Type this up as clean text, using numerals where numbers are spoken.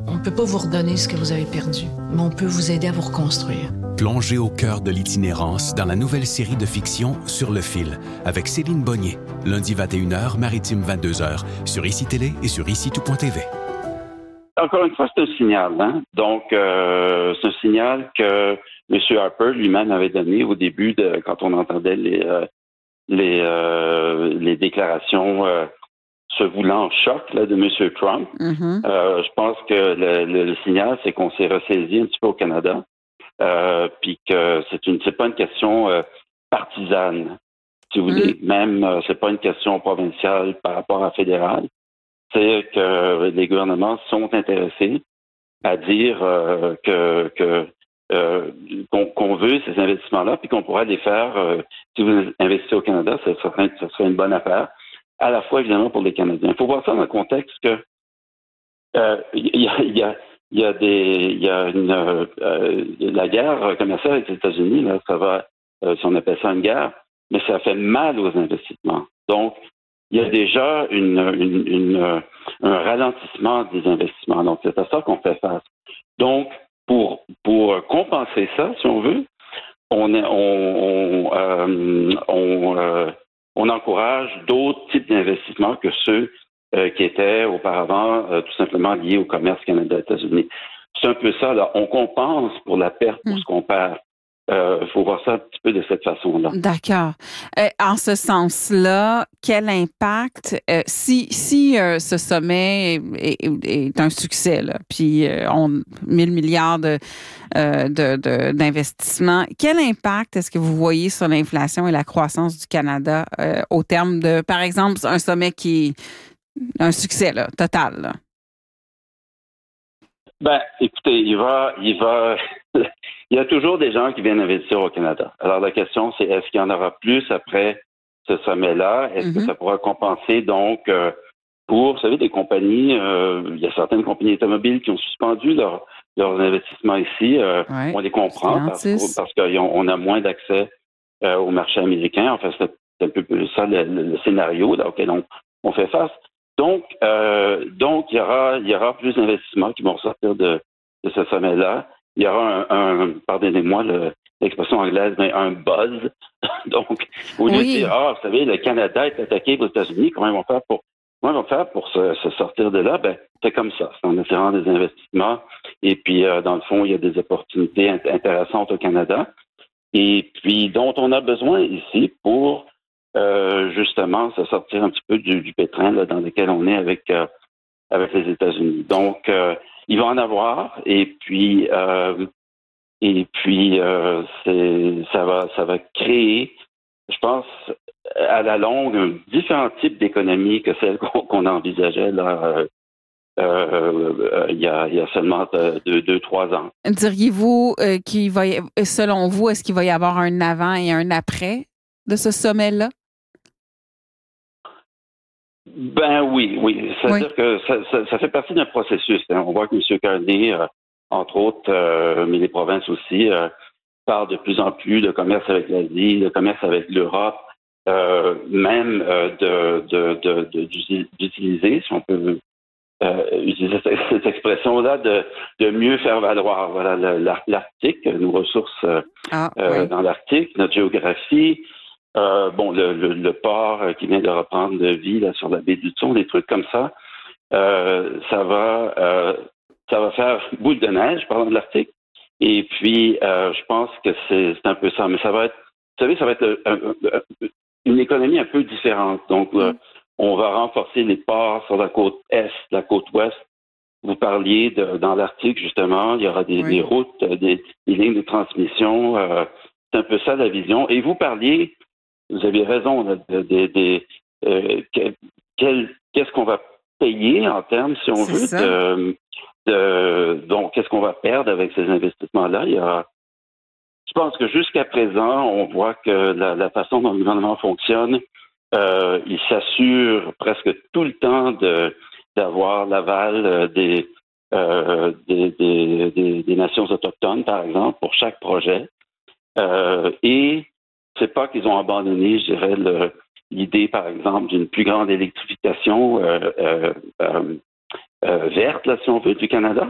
On ne peut pas vous redonner ce que vous avez perdu, mais on peut vous aider à vous reconstruire. Plongez au cœur de l'itinérance dans la nouvelle série de fiction Sur le fil avec Céline Bonnier, lundi 21h, maritime 22h, sur ICI Télé et sur ICI-tout.tv. Encore une fois, c'est un signal. Hein? Donc, c'est un signal que M. Harper lui-même avait donné au début, quand on entendait les déclarations se voulant choc là, de M. Trump. Mm-hmm. Je pense que le signal, c'est qu'on s'est ressaisi un petit peu au Canada, puis que c'est pas une question partisane, si vous voulez. Même, c'est pas une question provinciale par rapport à fédérale. C'est que les gouvernements sont intéressés à dire qu'on veut ces investissements-là, puis qu'on pourra les faire. Si vous investissez au Canada, ce serait une bonne affaire. À la fois, évidemment, pour les Canadiens. Il faut voir ça dans le contexte que la guerre commerciale avec les États-Unis, là, ça va, si on appelle ça une guerre, mais ça fait mal aux investissements. Donc, il y a déjà un ralentissement des investissements. Donc, c'est à ça qu'on fait face. Donc, pour compenser ça, si on veut, on encourage d'autres types d'investissements que ceux qui étaient auparavant tout simplement liés au commerce Canada-États-Unis. C'est un peu ça, là. On compense pour la perte, pour ce qu'on perd. Il faut voir ça un petit peu de cette façon-là. D'accord. En ce sens-là, quel impact, si ce sommet est un succès, là, puis 1 000 milliards d'investissements, quel impact est-ce que vous voyez sur l'inflation et la croissance du Canada au terme de, par exemple, un sommet qui est un succès là, total? Là? Ben, écoutez, il y a toujours des gens qui viennent investir au Canada. Alors, la question, c'est est-ce qu'il y en aura plus après ce sommet-là? Est-ce que ça pourra compenser, donc, pour, vous savez, des compagnies, il y a certaines compagnies automobiles qui ont suspendu leurs investissements ici. On les comprend parce qu'on a moins d'accès au marché américain. Enfin, c'est un peu ça le scénario là, auquel on fait face. Donc, il y aura plus d'investissements qui vont sortir de ce sommet-là. Il y aura pardonnez-moi l'expression anglaise, mais un buzz. Donc, au lieu de dire, vous savez, le Canada est attaqué aux États-Unis, comment ils vont faire pour se sortir de là? Ben, c'est comme ça. C'est en attirant des investissements. Et puis, dans le fond, il y a des opportunités intéressantes au Canada. Et puis, dont on a besoin ici pour justement se sortir un petit peu du pétrin là, dans lequel on est avec les États-Unis. Donc, il va en avoir, et puis ça va créer, je pense, à la longue, différents types d'économies que celles qu'on envisageait là, il y a seulement 2-3 ans. Diriez-vous selon vous, est-ce qu'il va y avoir un avant et un après de ce sommet-là? Ben oui. C'est-à-dire que ça fait partie d'un processus. Hein. On voit que M. Carney, entre autres, mais les provinces aussi, parlent de plus en plus de commerce avec l'Asie, de commerce avec l'Europe, même d'utiliser, si on peut utiliser cette expression-là, de mieux faire valoir l'Arctique, nos ressources dans l'Arctique, notre géographie. Le port qui vient de reprendre de vie là, sur la baie du Thon, des trucs comme ça, ça va faire boule de neige, parlant de l'Arctique. Et puis, je pense que c'est un peu ça. Mais ça va être, vous savez, ça va être une économie un peu différente. Donc, on va renforcer les ports sur la côte est, la côte ouest. Vous parliez dans l'Arctique, justement, il y aura des routes, des lignes de transmission. C'est un peu ça la vision. Et vous parliez, vous avez raison, qu'est-ce qu'on va payer en termes, si on veut, donc qu'est-ce qu'on va perdre avec ces investissements-là? Je pense que jusqu'à présent, on voit que la façon dont le gouvernement fonctionne, il s'assure presque tout le temps d'avoir l'aval des nations autochtones, par exemple, pour chaque projet. Et c'est pas qu'ils ont abandonné, je dirais, l'idée, par exemple, d'une plus grande électrification verte, là, si on veut, du Canada.